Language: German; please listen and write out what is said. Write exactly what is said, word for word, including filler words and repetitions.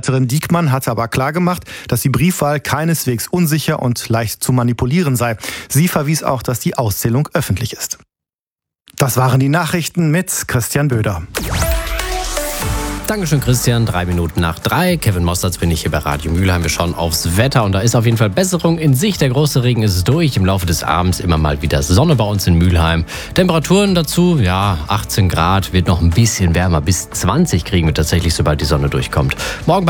Bundesaußenministerin Diekmann hatte aber klargemacht, dass die Briefwahl keineswegs unsicher und leicht zu manipulieren sei. Sie verwies auch, dass die Auszählung öffentlich ist. Das waren die Nachrichten mit Christian Böder. Dankeschön, Christian. Drei Minuten nach drei. Kevin Mosterz bin ich hier bei Radio Mülheim. Wir schauen aufs Wetter und da ist auf jeden Fall Besserung in Sicht. Der große Regen ist durch. Im Laufe des Abends immer mal wieder Sonne bei uns in Mülheim. Temperaturen dazu, ja, achtzehn Grad, wird noch ein bisschen wärmer. Bis zwanzig kriegen wir tatsächlich, sobald die Sonne durchkommt. Morgen